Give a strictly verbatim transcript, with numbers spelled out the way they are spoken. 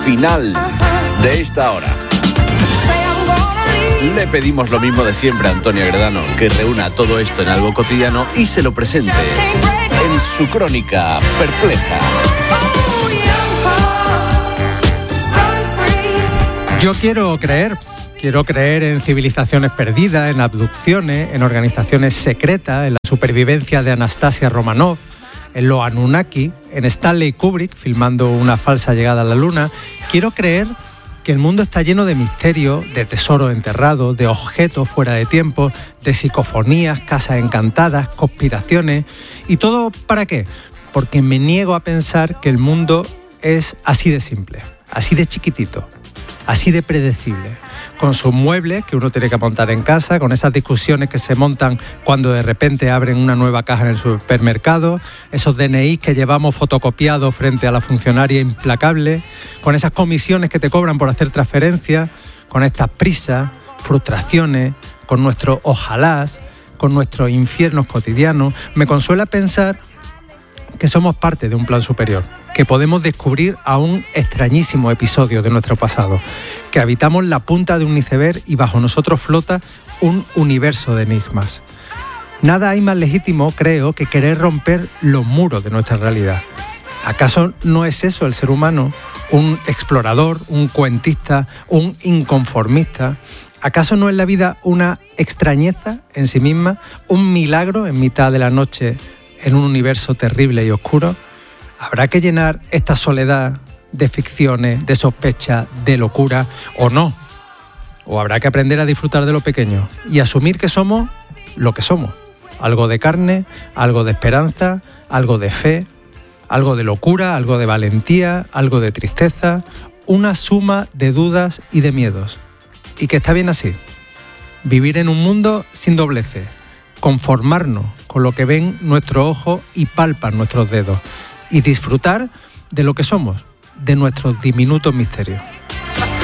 Final de esta hora. Le pedimos lo mismo de siempre a Antonio Agredano, que reúna todo esto en algo cotidiano y se lo presente en su crónica perpleja. Yo quiero creer, quiero creer en civilizaciones perdidas, en abducciones, en organizaciones secretas, en la supervivencia de Anastasia Romanov, en los Anunnaki, en Stanley Kubrick filmando una falsa llegada a la Luna. Quiero creer que el mundo está lleno de misterios, de tesoros enterrados, de objetos fuera de tiempo, de psicofonías, casas encantadas, conspiraciones. ¿Y todo para qué? Porque me niego a pensar que el mundo es así de simple, así de chiquitito, así de predecible, con sus muebles que uno tiene que montar en casa, con esas discusiones que se montan cuando de repente abren una nueva caja en el supermercado, esos D N I que llevamos fotocopiados frente a la funcionaria implacable, con esas comisiones que te cobran por hacer transferencias, con estas prisas, frustraciones, con nuestros ojalás, con nuestros infiernos cotidianos. Me consuela pensar que somos parte de un plan superior, que podemos descubrir a un extrañísimo episodio de nuestro pasado, que habitamos la punta de un iceberg y bajo nosotros flota un universo de enigmas. Nada hay más legítimo, creo, que querer romper los muros de nuestra realidad. ¿Acaso no es eso el ser humano? ¿Un explorador, un cuentista, un inconformista? ¿Acaso no es la vida una extrañeza en sí misma, un milagro en mitad de la noche en un universo terrible y oscuro? ¿Habrá que llenar esta soledad de ficciones, de sospechas, de locura o no? ¿O habrá que aprender a disfrutar de lo pequeño y asumir que somos lo que somos? Algo de carne, algo de esperanza, algo de fe, algo de locura, algo de valentía, algo de tristeza, una suma de dudas y de miedos. Y que está bien así. Vivir en un mundo sin dobleces, conformarnos con lo que ven nuestros ojos y palpan nuestros dedos y disfrutar de lo que somos, de nuestros diminutos misterios.